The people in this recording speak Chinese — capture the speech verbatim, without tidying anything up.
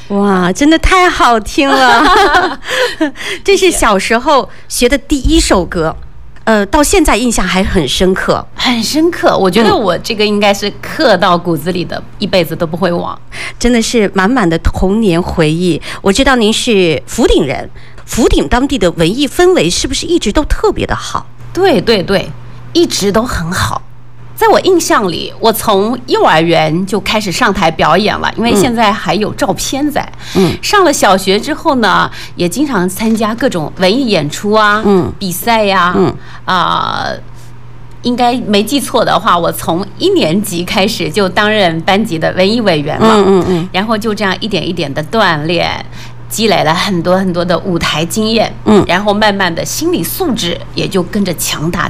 哇，真的太好听了！这是小时候学的第一首歌，呃，到现在印象还很深刻， 很深刻。我觉得我这个应该是刻到骨子里的，一辈子都不会忘。 真的是满满的童年回忆。我知道您是福鼎人，福鼎当地的文艺氛围是不是一直都特别的好？ 对对对，一直都很好。在我印象里，我从幼儿园就开始上台表演了，因为现在还有照片在。嗯，上了小学之后呢，也经常参加各种文艺演出啊，嗯，比赛呀，嗯啊、呃，应该没记错的话，我从一年级开始就担任班级的文艺委员了。嗯嗯嗯，然后就这样一点一点的锻炼。积累了很多很多的舞台经验，嗯，然后慢慢的心理素质也就跟着强大